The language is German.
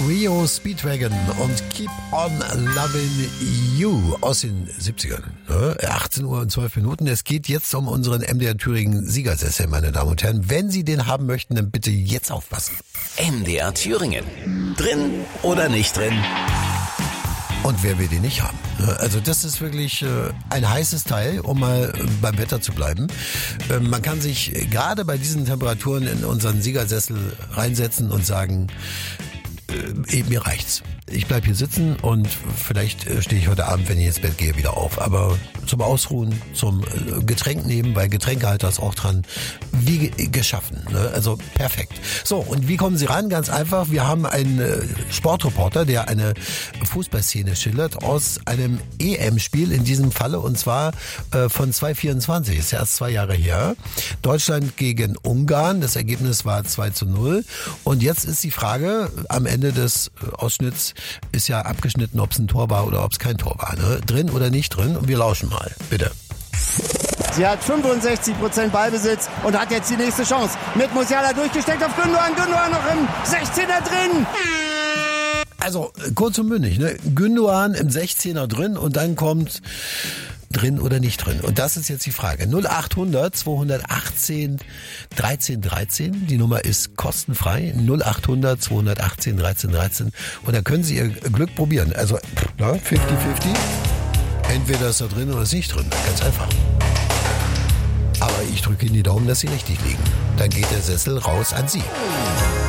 Rio Speedwagon und Keep on Loving You aus den 70ern. 18 Uhr und 12 Minuten. Es geht jetzt um unseren MDR Thüringen Siegersessel, meine Damen und Herren. Wenn Sie den haben möchten, dann bitte jetzt aufpassen. MDR Thüringen. Drin oder nicht drin? Und wer will den nicht haben? Also das ist wirklich ein heißes Teil, um mal beim Wetter zu bleiben. Man kann sich gerade bei diesen Temperaturen in unseren Siegersessel reinsetzen und sagen, mir reicht's. Ich bleib hier sitzen und vielleicht stehe ich heute Abend, wenn ich ins Bett gehe, wieder auf. Aber zum Ausruhen, zum Getränk nehmen, weil Getränkehalter ist auch dran, wie geschaffen. Ne? Also perfekt. So, und wie kommen Sie ran? Ganz einfach. Wir haben einen Sportreporter, der eine Fußballszene schildert aus einem EM-Spiel in diesem Falle, und zwar von 2024. Ist ja erst 2 Jahre her. Deutschland gegen Ungarn. Das Ergebnis war 2:0. Und jetzt ist die Frage, am Ende des Ausschnitts ist ja abgeschnitten, ob es ein Tor war oder ob es kein Tor war. Ne? Drin oder nicht drin? Und wir lauschen mal. Bitte. Sie hat 65% Ballbesitz und hat jetzt die nächste Chance. Mit Musiala durchgesteckt auf Gündoğan. Gündoğan noch im 16er drin. Also kurz und bündig. Ne? Gündoğan im 16er drin und dann kommt drin oder nicht drin. Und das ist jetzt die Frage. 0800 218 13 13. Die Nummer ist kostenfrei. 0800 218 13 13. Und dann können Sie Ihr Glück probieren. Also 50-50. Entweder ist da drin oder ist nicht drin. Ganz einfach. Aber ich drücke Ihnen die Daumen, dass Sie richtig liegen. Dann geht der Sessel raus an Sie.